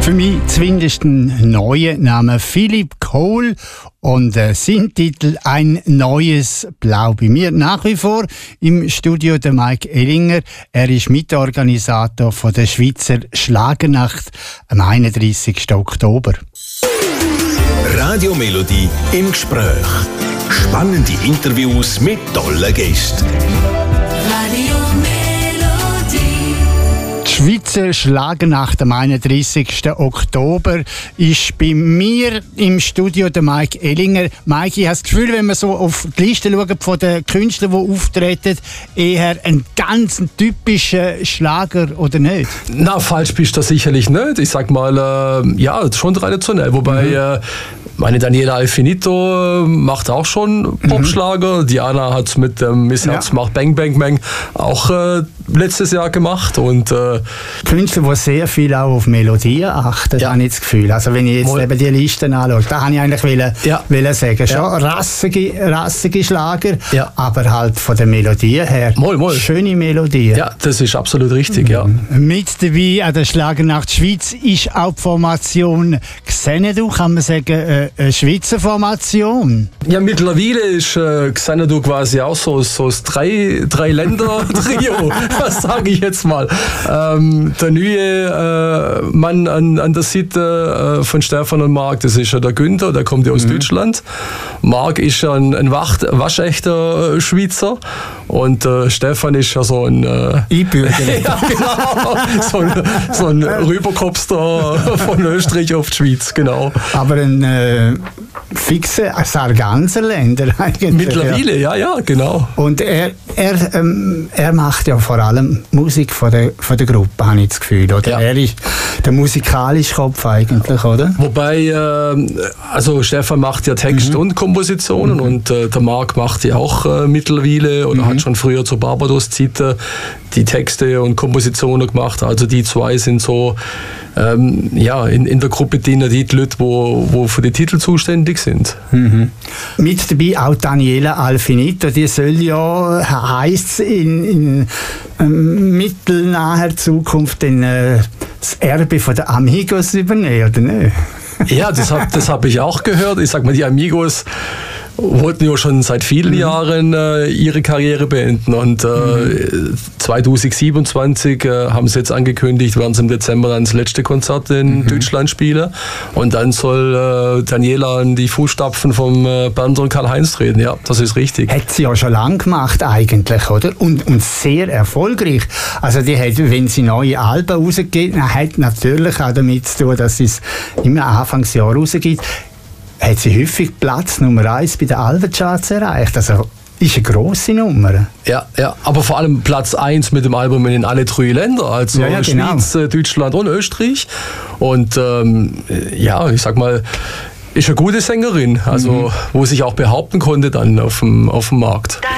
Für mich zumindest ein neuer Name, Philipp Cole. Und sein Titel «Ein neues Blau». Bei mir nach wie vor im Studio der Mike Ellinger. Er ist Mitorganisator von der Schweizer Schlagernacht am 31. Oktober. Radio Melodie im Gespräch. Spannende Interviews mit tollen Gästen. Radio Melodie. Die Schweizer Schlagernacht am 31. Oktober ist bei mir im Studio der Mike Ellinger. Mike, ich habe das Gefühl, wenn man so auf die Liste schaut von den Künstlern, die auftreten, eher ein ganz typischer Schlager, oder nicht? Na, falsch bist du sicherlich nicht. Ich sag mal, ja, schon traditionell. Wobei, meine Daniela Alfinito macht auch schon Popschlager. Diana hat mit Miss Herz macht Bang Bang Bang auch letztes Jahr gemacht. Und Künstler, die sehr viel auch auf Melodien achten, habe ich das Gefühl. Also wenn ich jetzt eben die Listen anschaue, da habe ich eigentlich wollen sagen, schon rassige Schlager, aber halt von der Melodie her schöne Melodien. Ja, das ist absolut richtig, ja. Mit dabei an der Schlagernacht Schweiz ist auch die Formation Xanadu, kann man sagen, eine Schweizer Formation. Ja, mittlerweile ist Xanadu quasi auch so das Drei-Länder-Trio, das sage ich jetzt mal. Der neue Mann an der Seite von Stefan und Marc, das ist ja der Günther, der kommt ja aus Deutschland. Marc ist ja ein waschechter Schweizer und Stefan ist ja so ein Einbürger. ja, genau, so ein Rüberkopster von Österreich auf die Schweiz, genau. Aber ein fixer Sarganserländer eigentlich. Mittlerweile, ja, genau. Und er macht ja vor allem Musik von der Gruppe, habe ich das Gefühl. Oder? Ja. Er ist der musikalische Kopf eigentlich, oder? Wobei, also Stefan macht ja Text und Kompositionen und der Marc macht ja auch mittlerweile oder hat schon früher zur Barbados-Zeiten die Texte und Kompositionen gemacht. Also die zwei sind so in der Gruppe die Leute, wo für die Titel zuständig sind. Mit dabei auch Daniela Alfinito, die soll ja, heisst in mittelnaher Zukunft das Erbe von der Amigos übernehmen, oder nicht? Ja, das hab ich auch gehört. Ich sag mal, die Amigos wollten ja schon seit vielen Jahren ihre Karriere beenden und 2027 haben sie jetzt angekündigt, werden sie im Dezember dann das letzte Konzert in Deutschland spielen und dann soll Daniela in die Fußstapfen vom Bernd und Karl-Heinz treten. Ja, das ist richtig. Hat sie ja schon lange gemacht eigentlich, oder? Und sehr erfolgreich. Also die hat, wenn sie neue Alben rausgibt, hat natürlich auch damit zu tun, dass sie es immer Anfangsjahr rausgibt, hat sie häufig Platz Nummer 1 bei den Albencharts erreicht. Also ist eine grosse Nummer. Ja, aber vor allem Platz 1 mit dem Album in alle 3 Länder, also Schweiz, Deutschland und Österreich. Und ich sag mal, ist eine gute Sängerin, also wo sich auch behaupten konnte dann auf dem Markt.